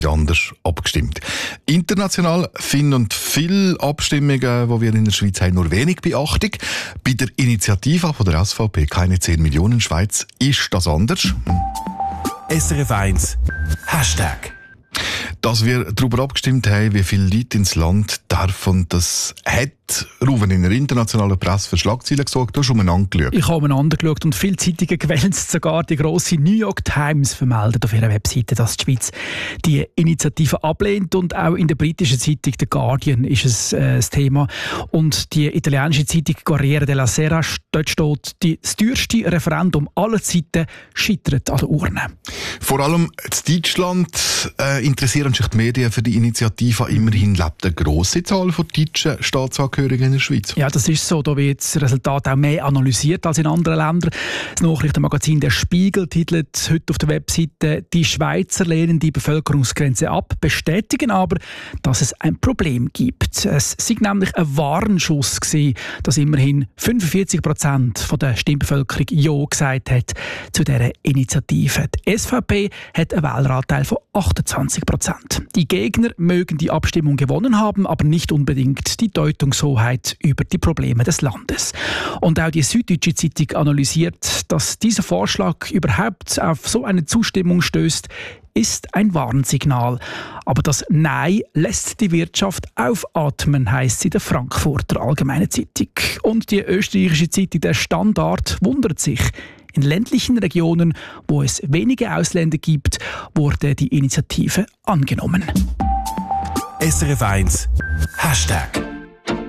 anders abgestimmt. International finden viele Abstimmungen, die wir in der Schweiz haben, nur wenig Beachtung. Bei der Initiative von der SVP «Keine 10 Millionen Schweiz» ist das anders. SRF 1 Hashtag. Dass wir darüber abgestimmt haben, wie viele Leute ins Land dürfen, das hat Ruven in der internationalen Presse für Schlagzeilen gesorgt. Du hast umeinander geschaut. Ich habe umeinander geschaut und viele Zeitungen gewälzt. Sogar die grosse New York Times vermeldet auf ihrer Webseite, dass die Schweiz die Initiative ablehnt. Und auch in der britischen Zeitung The Guardian ist es das Thema. Und die italienische Zeitung Corriere della Sera, dort steht, das teuerste Referendum aller Zeiten scheitert an der Urne. Vor allem in Deutschland interessieren sich die Medien für die Initiative. Immerhin lebt eine grosse Zahl von deutschen Staatsangehörigen in der Schweiz. Ja, das ist so. Da wird das Resultat auch mehr analysiert als in anderen Ländern. Das Nachrichtenmagazin «Der Spiegel» titelt heute auf der Webseite «Die Schweizer lehnen die Bevölkerungsgrenze ab, bestätigen aber, dass es ein Problem gibt». Es sei nämlich ein Warnschuss gewesen, dass immerhin 45% der Stimmbevölkerung Ja gesagt hat zu dieser Initiative. Die SVP hat einen Wähleranteil von 28%. Die Gegner mögen die Abstimmung gewonnen haben, aber nicht unbedingt die Deutungshoheit über die Probleme des Landes. Und auch die Süddeutsche Zeitung analysiert, dass dieser Vorschlag überhaupt auf so eine Zustimmung stößt, ist ein Warnsignal. Aber das Nein lässt die Wirtschaft aufatmen, heisst es in der Frankfurter Allgemeinen Zeitung. Und die österreichische Zeitung «Der Standard» wundert sich. In ländlichen Regionen, wo es wenige Ausländer gibt, wurde die Initiative angenommen. SRF 1 Hashtag.